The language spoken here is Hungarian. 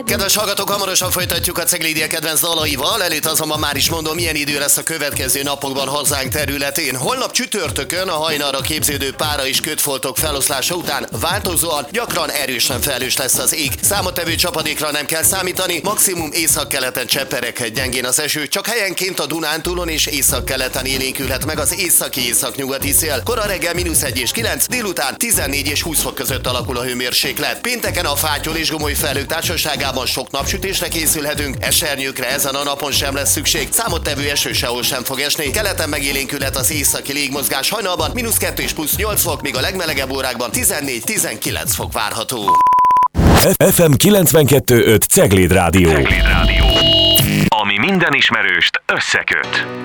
Kedves hallgatók, hamarosan folytatjuk a Ceglédia kedvenc dalaival, előtt azonban már is mondom, milyen idő lesz a következő napokban hazánk területén. Holnap csütörtökön a hajnalra képződő pára és kötfoltok feloszlása után változóan, gyakran erősen felhős lesz az ég. Számottevő csapadékra nem kell számítani, maximum északkeleten cseperek gyengén az eső, csak helyenként a Dunántúlon és északkeleten élénkülhet meg az északi-északnyugati szél. Kora reggel -1 és 9, délután 14 és 20 fok között alakul a hőmérséklet. Pénteken a fátyol és gomoly felhők társaságában sok napsütésre készülhetünk, esernyőkre ezen a napon sem lesz szükség, számottevő eső sehol sem fog esni, keleten megélénkülhet az északi légmozgás, hajnalban -2 és +8 fok, míg a legmelegebb órákban 14-19 fok várható. FM 92.5 Cegléd Rádió. Ami minden ismerőst összeköt.